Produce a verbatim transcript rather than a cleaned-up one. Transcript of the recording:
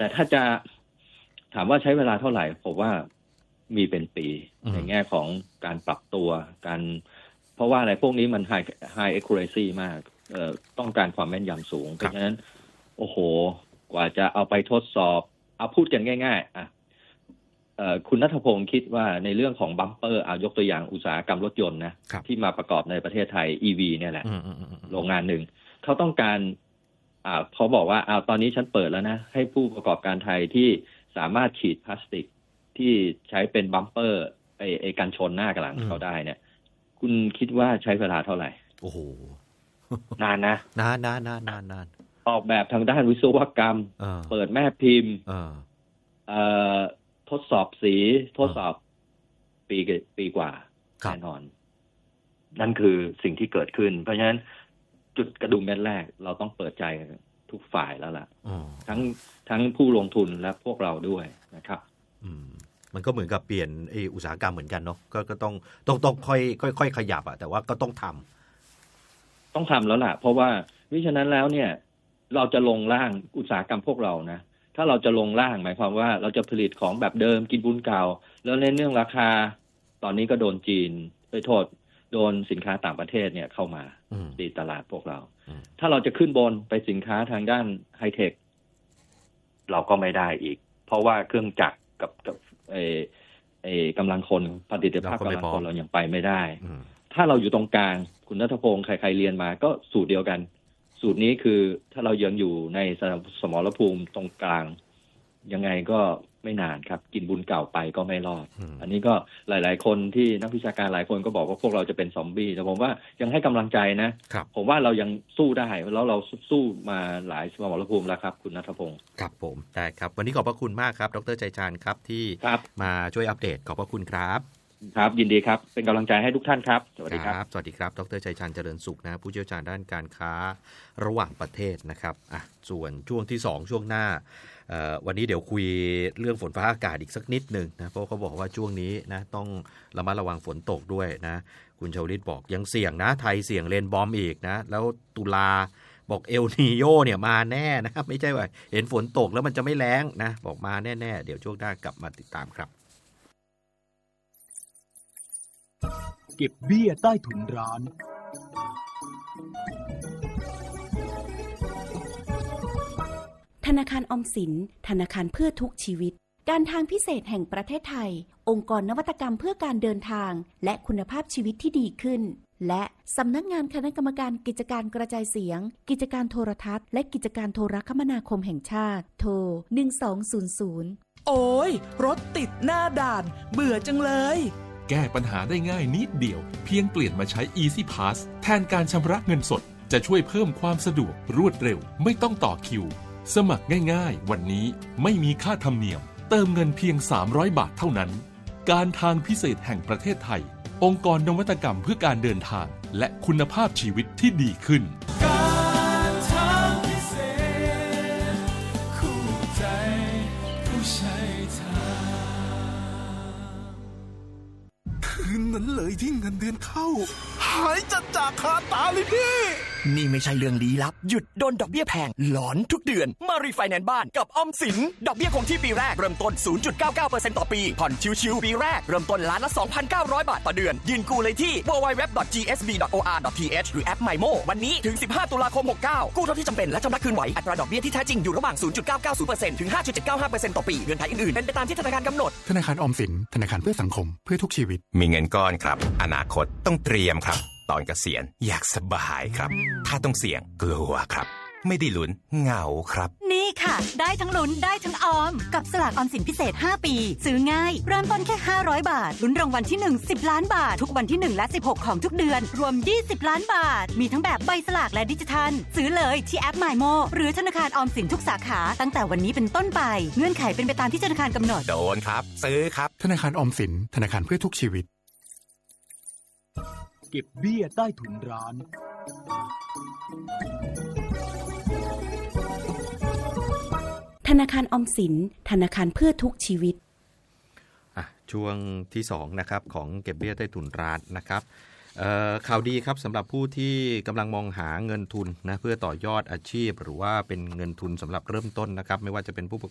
แต่ถ้าจะถามว่าใช้เวลาเท่าไหร่ผมว่ามีเป็นปีในแง่ของการปรับตัวการเพราะว่าอะไรพวกนี้มัน high high accuracy มากเอ่อต้องการความแม่นยำสูงเพราะฉะนั้นโอ้โหกว่าจะเอาไปทดสอบเอาพูดกันง่ายๆอ่ะเอ่อคุณณัฐพงศ์คิดว่าในเรื่องของบัมเปอร์เอายกตัวอย่างอุตสาหกรรมรถยนต์นะที่มาประกอบในประเทศไทย อี วี เนี่ยแหละโรงงานหนึ่งเขาต้องการอ่าเขาบอกว่าเอาตอนนี้ฉันเปิดแล้วนะให้ผู้ประกอบการไทยที่สามารถฉีดพลาสติกที่ใช้เป็นบัมเปอร์ไอ้ไอ้กันชนหน้ากระหลังเขาได้เนี่ยคุณคิดว่าใช้เวลาเท่าไหร่โอ้โหนานนะนานนานนานนานนานออกแบบทางด้านวิศวกรรมเปิดแม่พิมพ์ทดสอบสีทดสอบปีปีกว่าแน่นอนนั่นคือสิ่งที่เกิดขึ้นเพราะฉะนั้นจุดกระดุมเม็ดแรกเราต้องเปิดใจทุกฝ่ายแล้วล่ะทั้งทั้งผู้ลงทุนและพวกเราด้วยนะครับมันก็เหมือนกับเปลี่ยนไอ้อุตสาหกรรมเหมือนกันเนาะก็ก็ต้องต้องต้องค่อยค่อยค่อยขยับอะแต่ว่าก็ต้องทำต้องทำแล้วล่ะเพราะว่าวิฉะนั้นแล้วเนี่ยเราจะลงล่างอุตสาหกรรมพวกเรานะถ้าเราจะลงล่างหมายความว่าเราจะผลิตของแบบเดิมกินบุญเก่าแล้วในเรื่องราคาตอนนี้ก็โดนจีนไปโทษโดนสินค้าต่างประเทศเนี่ยเข้ามาตีตลาดพวกเราถ้าเราจะขึ้นบนไปสินค้าทางด้านไฮเทคเราก็ไม่ได้อีกเพราะว่าเครื่องจักรกับกับไอ้ไอ้กำลังคนผลิตภาพกำลังคนเรายังไปไม่ได้ถ้าเราอยู่ตรงกลางคุณณัฐพงศ์ใครๆเรียนมาก็สูตรเดียวกันสูตรนี้คือถ้าเรายังอยู่ในสมรภูมิตรงกลางยังไงก็ไม่นานครับกินบุญเก่าไปก็ไม่รอดอันนี้ก็หลายๆคนที่นักวิชาการหลายคนก็บอกว่าพวกเราจะเป็นซอมบี้แต่ผมว่ายังให้กำลังใจนะผมว่าเรายังสู้ได้แล้วเราสู้มาหลายสมรภูมิแล้วครับคุณณัฐพงศ์ครับผมได้ครับวันนี้ขอบพระคุณมากครับดร.ใจชาญครับที่มาช่วยอัปเดตขอบพระคุณครับครับยินดีครับเป็นกำลังใจให้ทุกท่านครับสวัสดีครับสวัสดีครับดร.ใจชาญเจริญสุขนะผู้เชี่ยวชาญด้านการค้าระหว่างประเทศนะครับอ่ะส่วนช่วงที่สองช่วงหน้าวันนี้เดี๋ยวคุยเรื่องฝนฟ้าอากาศอีกสักนิดนึงนะเพราะเขาบอกว่าช่วงนี้นะต้องระมัดระวังฝนตกด้วยนะคุณชวลิตบอกยังเสี่ยงนะไทยเสี่ยงเลนบอมอีกนะแล้วตุลาบอกเอลนีโญเนี่ยมาแน่นะครับไม่ใช่ว่าเห็นฝนตกแล้วมันจะไม่แล้งนะบอกมาแน่ๆเดี๋ยวช่วงหน้ากลับมาติดตามครับเก็บเบี้ยใต้ถุนร้านธนาคารออมสินธนาคารเพื่อทุกชีวิตการทางพิเศษแห่งประเทศไทยองค์กรนวัตกรรมเพื่อการเดินทางและคุณภาพชีวิตที่ดีขึ้นและสำนักงานคณะกรรมการกิจการกระจายเสียงกิจการโทรทัศน์และกิจการโทรคมนาคมแห่งชาติโทรหนึ่งสองศูนย์ศูนย์โอ้ยรถติดหน้าด่านเบื่อจังเลยแก้ปัญหาได้ง่ายนิดเดียวเพียงเปลี่ยนมาใช้ Easy Pass แทนการชำระเงินสดจะช่วยเพิ่มความสะดวกรวดเร็วไม่ต้องต่อคิวสมัครง่ายๆวันนี้ไม่มีค่าธรรมเนียมเติมเงินเพียงสามร้อยบาทเท่านั้นการทางพิเศษแห่งประเทศไทยองค์กรนวัตกรรมเพื่อการเดินทางและคุณภาพชีวิตที่ดีขึ้นการทางพิเศษคู่ใจผู้ใช้ทางคืนนั้นเลยที่เงินเดือนเข้าหายจัดจากคาตาเลยพี่นี่ไม่ใช่เรื่องลี้ลับหยุดโดนดอกเบี้ยแพงหลอนทุกเดือนมารีไฟแนนซ์บ้านกับออมสินดอกเบี้ยคงที่ปีแรกเริ่มต้น ศูนย์จุดเก้าเก้าเปอร์เซ็นต์ ต่อปีผ่อนชิวๆปีแรกเริ่มต้นล้านละ สองพันเก้าร้อย บาทต่อเดือนยื่นกู้เลยที่ ดับเบิลยู ดับเบิลยู ดับเบิลยู ดอท จี เอส บี ดอท โอ อาร์ ดอท ที เอช หรือแอป ไมโม วันนี้ถึงสิบห้าตุลาคมหกเก้ากู้เท่าที่จำเป็นและชำระคืนไหวอัตราดอกเบี้ยที่แท้จริงอยู่ระหว่าง ศูนย์จุดเก้าเก้าศูนย์เปอร์เซ็นต์ ถึง ห้าจุดเจ็ดเก้าห้าเปอร์เซ็นต์ ต่อปีเงื่อนไขอื่นๆเป็นไปตามที่ธนาคารกำหนดธนาคารออมสินธนาคารเพื่อสังคมเพื่อทุกชีวิตมีเงินก้อนครับอนาคตต้องเตรียมครับตอนเกษียณอยากสบายครับถ้าต้องเสี่ยงกลัวครับไม่ได้ลุ้นเหงาครับนี่ค่ะได้ทั้งลุ้นได้ทั้งออมกับสลากออมสินพิเศษห้าปีซื้อง่ายเริ่มต้นแค่ห้าร้อยบาทลุ้นรางวัลที่หนึ่ง สิบล้านบาททุกวันที่หนึ่งและสิบหกของทุกเดือนรวมยี่สิบล้านบาทมีทั้งแบบใบสลากและดิจิทัลซื้อเลยที่แอป ไมโม หรือธนาคารออมสินทุกสาขาตั้งแต่วันนี้เป็นต้นไปเงื่อนไขเป็นไปตามที่ธนาคารกำหนดโดนครับซื้อครับธนาคารออมสินธนาคารเพื่อทุกชีวิตเก็บเบี้ยใต้ถุนร้านธนาคารออมสินธนาคารเพื่อทุกชีวิตอ่ะช่วงที่สองนะครับของเก็บเบี้ยใต้ถุนร้านนะครับข่าวดีครับสำหรับผู้ที่กำลังมองหาเงินทุนนะเพื่อต่อยอดอาชีพหรือว่าเป็นเงินทุนสำหรับเริ่มต้นนะครับไม่ว่าจะเป็นผู้ประ